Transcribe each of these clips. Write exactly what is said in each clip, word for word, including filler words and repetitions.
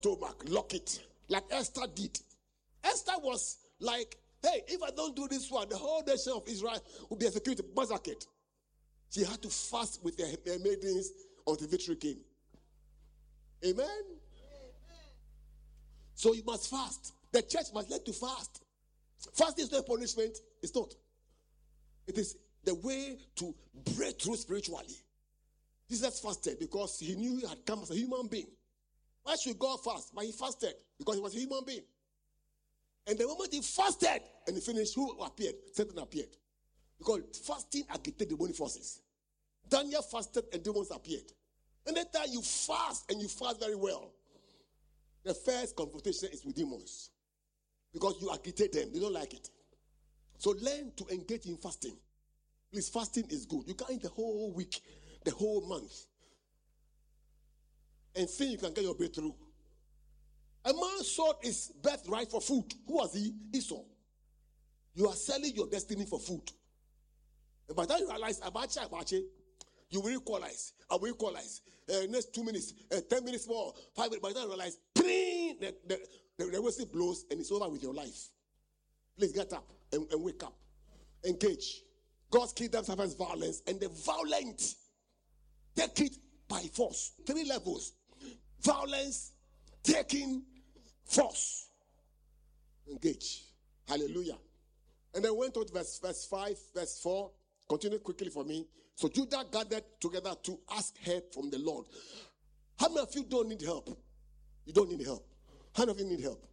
stomach, lock it, like Esther did. Esther was like, hey, if I don't do this one, the whole nation of Israel will be executed, massacred. She had to fast with her, her maidens until victory came. Amen? Amen? So you must fast. The church must learn to fast. Fasting is not a punishment. It's not. It is the way to break through spiritually. Jesus fasted because he knew he had come as a human being. Why should God fast? But he fasted because he was a human being. And the moment he fasted and he finished, who appeared? Satan appeared. Because fasting agitated demonic forces. Daniel fasted and demons appeared. And that time you fast and you fast very well. The first confrontation is with demons. Because you agitate them. They don't like it. So learn to engage in fasting. Please, fasting is good. You can eat the whole week, the whole month. And think you can get your breakthrough. A man sold his birthright for food. Who was he? Esau. You are selling your destiny for food. And by the time you realize, abache, abache, you will equalize. I will equalize. Uh, next two minutes, uh, ten minutes more, five minutes. By the time you realize, the, the, the, the whistle blows and it's over with your life. Please get up and, and wake up. Engage. God's kingdom suffers violence, and the violent take it by force. Three levels. Violence, taking, force. Engage. Hallelujah. And then went on to verse, verse five, verse four. Continue quickly for me. So Judah gathered together to ask help from the Lord. How many of you don't need help? You don't need help. How many of you need help?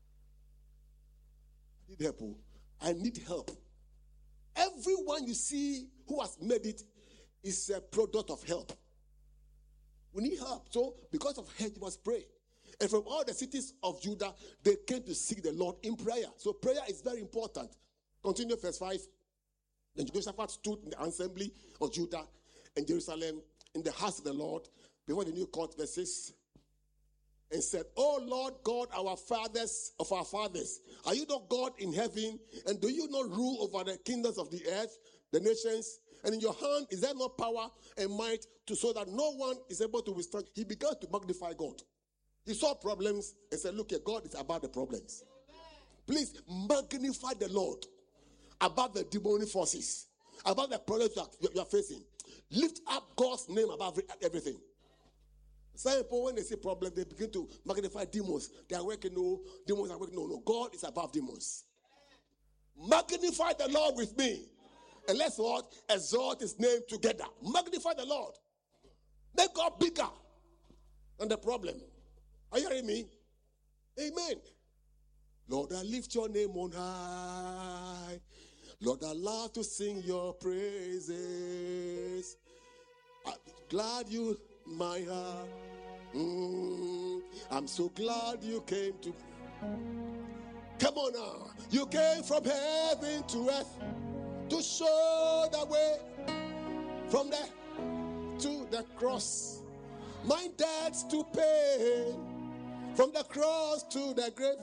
I need help. I need help. Everyone you see who has made it is a product of help. We need help. So because of help, you must pray. And from all the cities of Judah, they came to seek the Lord in prayer. So prayer is very important. Continue verse five. Then Jehoshaphat stood in the assembly of Judah and Jerusalem in the house of the Lord before the new court, verse six, and said, "O Lord God, our fathers of our fathers, are you not God in heaven? And do you not rule over the kingdoms of the earth, the nations? And in your hand is there not power and might to so that no one is able to withstand?" He began to magnify God. He saw problems and said, "Look here, God is about the problems." Please magnify the Lord above the demonic forces, above the problems you are, you are facing. Lift up God's name above everything. Some people, when they see problems, they begin to magnify demons. They are working, no, demons are working, no, no. God is above demons. Magnify the Lord with me. And let's what? Exalt his name together. Magnify the Lord. Make God bigger than the problem. Are you hearing me? Amen. Lord, I lift your name on high. Lord, I love to sing your praises. I'm glad you, my heart. Mm, I'm so glad you came to. Come on now. You came from heaven to earth to show the way from there to the cross. My debts to pay from the cross to the grave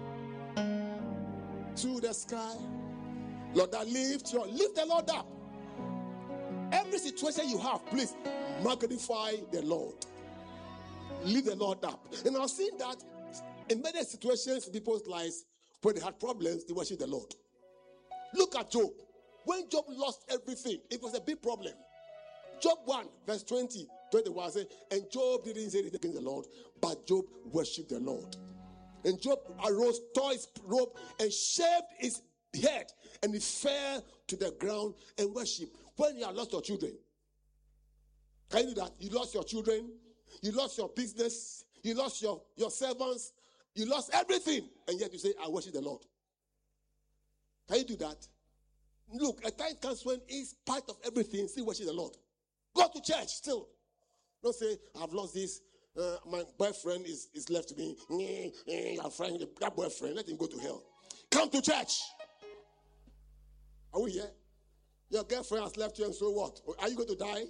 to the sky. Lord, I lift your lift the Lord up. Every situation you have, please magnify the Lord. Lift the Lord up. And I've seen that in many situations in people's lives, when they had problems, they worship the Lord. Look at Job. When Job lost everything, it was a big problem. Job one, verse twenty, twenty-one says, and Job didn't say anything against the Lord, but Job worshipped the Lord. And Job arose, tore his robe, and shaved his head, and he fell to the ground and worshiped. When you have lost your children, can you do that? You lost your children, you lost your business, you lost your, your servants, you lost everything, and yet you say, I worship the Lord. Can you do that? Look, a time comes when in spite of everything, still worship the Lord. Go to church still. Don't say, I've lost this. Uh, my boyfriend is, is left me. Your friend, that boyfriend, let him go to hell. Come to church. Are we here? Your girlfriend has left you, and so what? Are you going to die?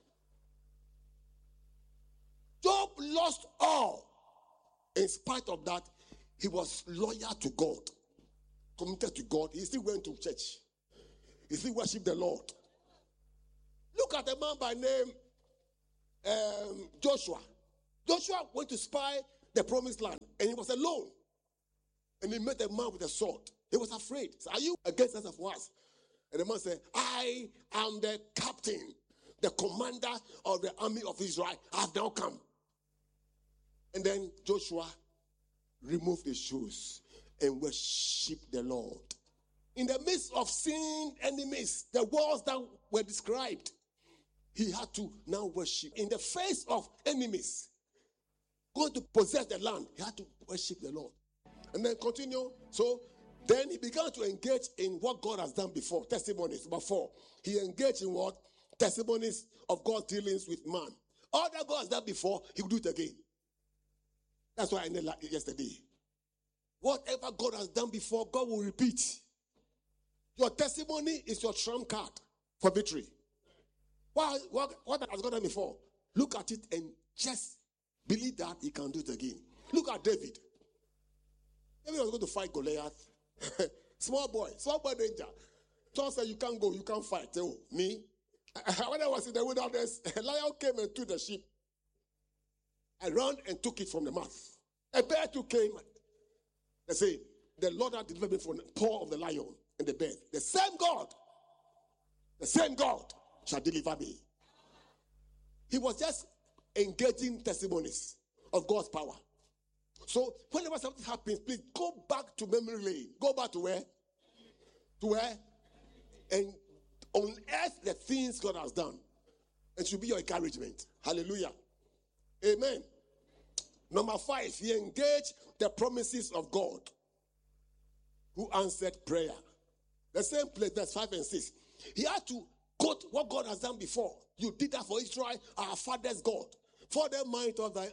Job lost all. In spite of that, he was loyal to God, committed to God. He still went to church. He still worshiped the Lord. Look at a man by name um, Joshua. Joshua went to spy the promised land, and he was alone. And he met a man with a sword. He was afraid. He said, are you against us of us? And the man said, I am the captain, the commander of the army of Israel. I have now come. And then Joshua removed his shoes and worshiped the Lord. In the midst of seeing enemies, the walls that were described, he had to now worship. In the face of enemies, going to possess the land, he had to worship the Lord. And then continue. So then he began to engage in what God has done before. Testimonies. Number four. He engaged in what? Testimonies of God's dealings with man. All that God has done before, he will do it again. That's why I ended yesterday. Whatever God has done before, God will repeat. Your testimony is your trump card for victory. What, what, what has God done before? Look at it and just believe that he can do it again. Look at David. David was going to fight Goliath. Small boy, small boy danger. Saul said, you can't go, you can't fight. Oh, me? When I was in the wilderness, a lion came and took the sheep. I ran and took it from the mouth. A bear too came. They say, the Lord had delivered me from the paw of the lion and the bear. The same God, the same God shall deliver me. He was just engaging testimonies of God's power. So whenever something happens, please go back to memory lane. Go back to where? To where? And unearth the things God has done. It should be your encouragement. Hallelujah. Amen. Number five, he engaged the promises of God who answered prayer. The same place, verse five and six. He had to quote what God has done before. You did that for Israel, our father's God. For the might of thy